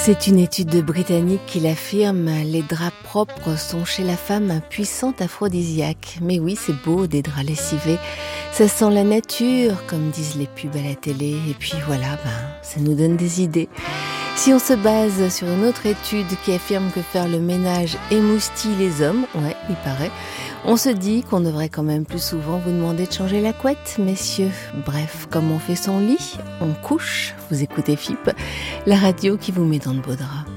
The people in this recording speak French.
C'est une étude britannique qui l'affirme, les draps propres sont chez la femme un puissant aphrodisiaque. Mais oui, c'est beau des draps lessivés, ça sent la nature, comme disent les pubs à la télé, et puis voilà, ça nous donne des idées. Si on se base sur une autre étude qui affirme que faire le ménage émoustille les hommes, ouais, il paraît, on se dit qu'on devrait quand même plus souvent vous demander de changer la couette, messieurs. Bref, comme on fait son lit, on couche. Vous écoutez FIP, la radio qui vous met dans de beaux draps.